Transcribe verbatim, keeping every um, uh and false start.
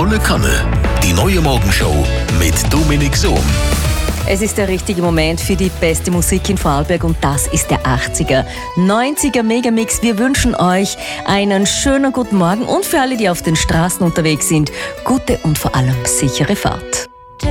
Volle Kanne. Die neue Morgenshow mit Dominik Sohm. Es ist der richtige Moment für die beste Musik in Vorarlberg und das ist der achtziger, neunziger Megamix. Wir wünschen euch einen schönen guten Morgen und für alle, die auf den Straßen unterwegs sind, gute und vor allem sichere Fahrt.